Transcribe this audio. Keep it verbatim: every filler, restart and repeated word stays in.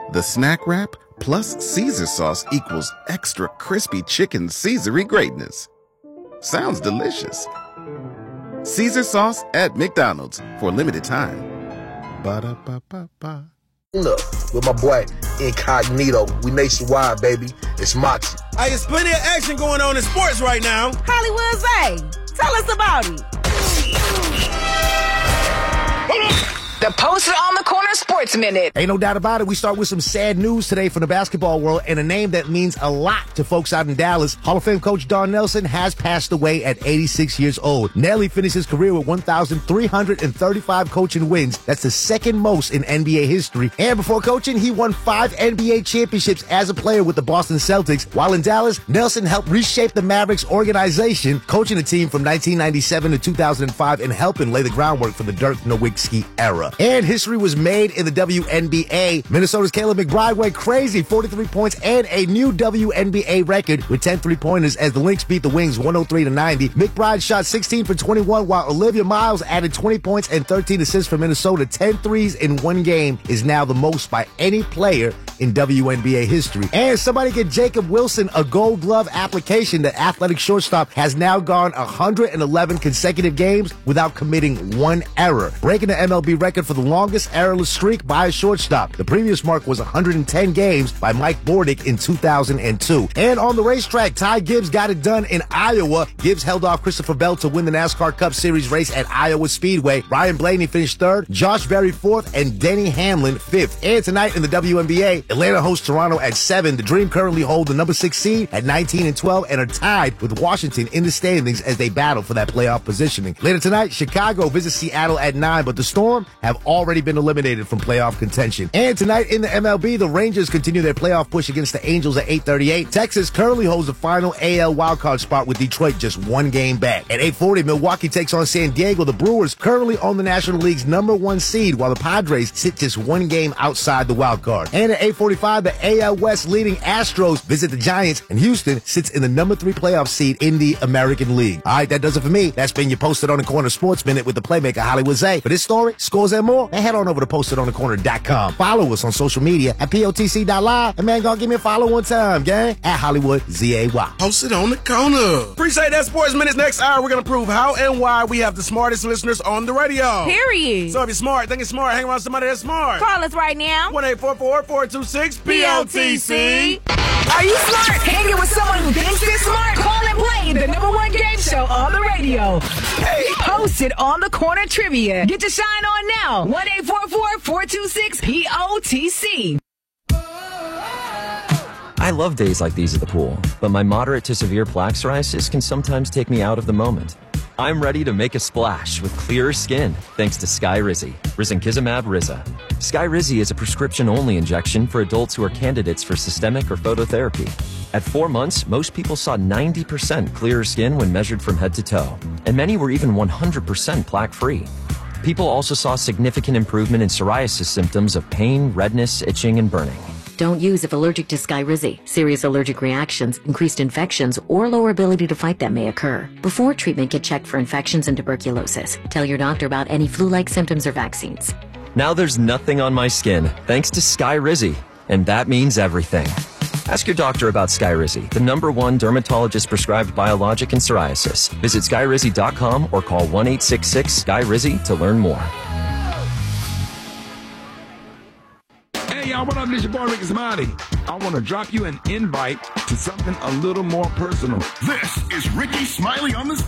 The snack wrap plus Caesar sauce equals extra crispy chicken Caesary greatness. Sounds delicious. Caesar sauce at McDonald's for a limited time. Ba-da-ba-ba-ba. Look, with my boy Incognito, we nationwide, baby. It's Moxie. Hey, there's plenty of action going on in sports right now. Hollywood Zay, tell us about it. The Posted on the Corner Sports Minute. Ain't no doubt about it. We start with some sad news today from the basketball world and a name that means a lot to folks out in Dallas. Hall of Fame coach Don Nelson has passed away at eighty-six years old. Nelly finished his career with one thousand three hundred thirty-five coaching wins. That's the second most in N B A history. And before coaching, he won five N B A championships as a player with the Boston Celtics. While in Dallas, Nelson helped reshape the Mavericks organization, coaching the team from nineteen ninety-seven to two thousand five and helping lay the groundwork for the Dirk Nowitzki era. And history was made in the W N B A. Minnesota's Caleb McBride went crazy, forty-three points and a new W N B A record with ten three-pointers as the Lynx beat the Wings one oh three to ninety. McBride shot sixteen for twenty-one, while Olivia Miles added twenty points and thirteen assists for Minnesota. ten threes in one game is now the most by any player in W N B A history. And somebody get Jacob Wilson a Gold Glove application. The athletic shortstop has now gone one hundred eleven consecutive games without committing one error, breaking the M L B record for the longest errorless streak by a shortstop. The previous mark was one hundred ten games by Mike Bordick in two thousand two. And on the racetrack, Ty Gibbs got it done in Iowa. Gibbs held off Christopher Bell to win the NASCAR Cup Series race at Iowa Speedway. Ryan Blaney finished third, Josh Berry fourth, and Denny Hamlin fifth. And tonight in the W N B A, Atlanta hosts Toronto at seven. The Dream currently hold the number six seed at nineteen and twelve and are tied with Washington in the standings as they battle for that playoff positioning. Later tonight, Chicago visits Seattle at nine, but the Storm have already been eliminated from playoff contention. And tonight in the M L B, the Rangers continue their playoff push against the Angels at eight thirty-eight. Texas currently holds the final A L wildcard spot with Detroit just one game back. At eight forty, Milwaukee takes on San Diego. The Brewers currently own the National League's number one seed, while the Padres sit just one game outside the wildcard. And at eight forty-five, the A L West leading Astros visit the Giants, and Houston sits in the number three playoff seed in the American League. All right, that does it for me. That's been your Posted on the Corner Sports Minute with the playmaker Hollywood Zay. For this story, scores, and more, and head on over to post it on the corner dot com. Follow us on social media at P O T C dot live. And man, go give me a follow one time, gang, at Hollywood Z A Y. Posted on the Corner. Appreciate that, Sports Minutes. Next hour, we're going to prove how and why we have the smartest listeners on the radio. Period. So if you're smart, think it's smart, hang around somebody that's smart. Call us right now. one eight four four, four two six, P O T C. Are you smart? Hanging with someone who thinks they're smart? Call and play the number one game show on the radio. Hey. Posted on the Corner Trivia. Get your shine on now. one eight four four, four two six, P O T C. I love days like these at the pool, but my moderate to severe plaque psoriasis can sometimes take me out of the moment. I'm ready to make a splash with clearer skin thanks to Skyrizi, Risankizumab Riza. Skyrizi is a prescription-only injection for adults who are candidates for systemic or phototherapy. At four months, most people saw ninety percent clearer skin when measured from head to toe, and many were even one hundred percent plaque-free. People also saw significant improvement in psoriasis symptoms of pain, redness, itching, and burning. Don't use if allergic to Skyrizi. Serious allergic reactions, increased infections, or lower ability to fight them may occur. Before treatment, get checked for infections and tuberculosis. Tell your doctor about any flu-like symptoms or vaccines. Now there's nothing on my skin thanks to Skyrizi, and that means everything. Ask your doctor about Skyrizi, the number one dermatologist-prescribed biologic in psoriasis. Visit Skyrizi dot com or call one eight six six, S K Y R I Z Y to learn more. Hey, y'all, what up? This your boy, Ricky Smiley. I want to drop you an invite to something a little more personal. This is Ricky Smiley on the